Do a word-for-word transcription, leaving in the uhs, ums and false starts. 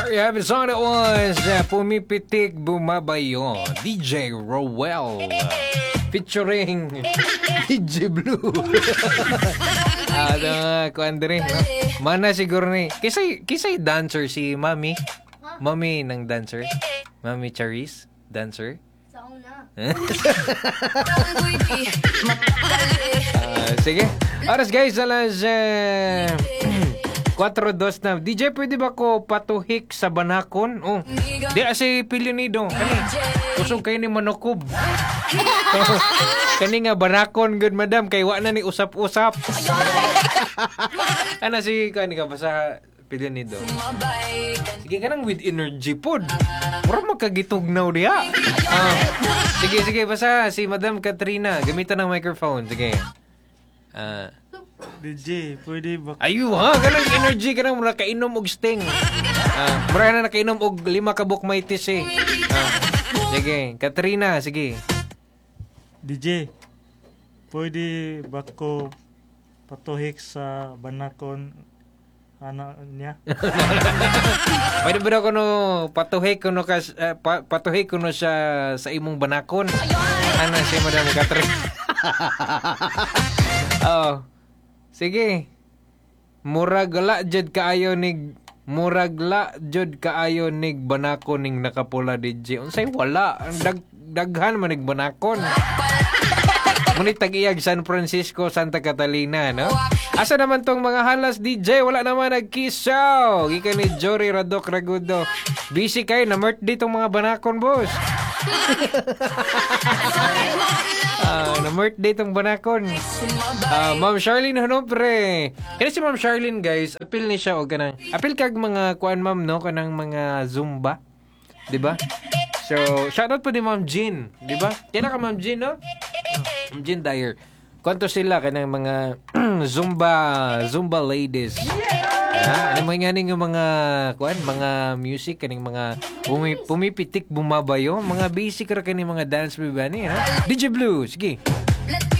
There you have it. Song that was uh, Pumipitik Bumabayo, D J Rowell, uh, featuring D J Blue. Ah, uh, kuan dire, no? Mana siguro ni. Kisay kisay dancer si Mami. Mami ng dancer. Mami Charis, dancer. Sa una. uh, sige. Oras guys, alas uh, four two na. D J, pwede ba ko patuhik sa banakon? Oh. Di asi Piliunido. Kani. Usog kayo ni Manokob. Kani nga banakon good madam kay wa na ni usap-usap. Ana si kani ka basa Piliunido. Sige kanang with energy pod. Mura magkagitugnaw diha. Ah. Sige sige basa si Madam Katrina. Gamitan ng microphone. Sige. Ah. D J, pwede ba? Ayu ha, kanang energy kanang mura kainom og sting. Ah, mura na nakainom og lima ka bukmaitis eh. Ah. Sige, Katrina, sige. D J, pwede ba ko patuhik sa banakon anak niya? Pwede ba daw kuno patuhik kuno ka uh, pa, patuhik kuno siya sa imong banakon? Ano si Madam Katrina? Oh. Sige. Murag la jud kaayo nig murag la jud kaayo nig banakon ning nakapula D J. Unsay wala dag daghan man nig banakon. Ngunit tag-iyag San Francisco, Santa Catalina, no? Asa naman tong mga halas D J? Wala naman nagkisaw. Ika ni Jory Radok Ragudo. Busy kayo na birthday tong mga banakon, boss. Ah, na birthday tong banakon. Ah, Ma'am Charlene Honobre. Kaya si Ma'am Charlene, guys, apil ni siya o kanang apil kag mga kuan ma'am, no, kanang mga Zumba, 'di ba? So, shoutout po ni Ma'am Jean, 'di ba? Kaya ka Ma'am Jean, no? Ma'am Jean Dyer. Kwanto sila kanang mga Zumba, Zumba ladies. Ha, ano mga nga ng mga kuan, mga music kaning mga pumi, pumipitik bumabayo, mga basic ra kaning mga dance ba ni, ha? D J Blue, sige.